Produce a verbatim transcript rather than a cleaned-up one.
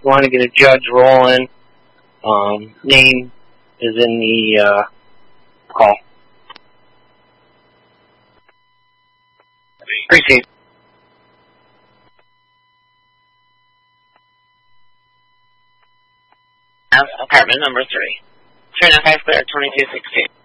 you want to get a judge rolling, um, name is in the uh, call. Appreciate it. Apartment number three. three nine five clear, twenty-two sixteen.